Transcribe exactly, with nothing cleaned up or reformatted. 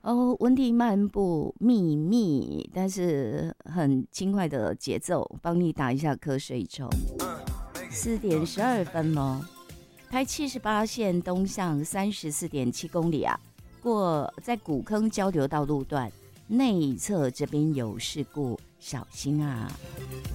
哦，温蒂漫步秘密，但是很轻快的节奏，帮你打一下瞌睡虫。四点十二分喽，台七十八线东向三十四点七公里啊，过在古坑交流道路段内侧这边有事故，小心啊！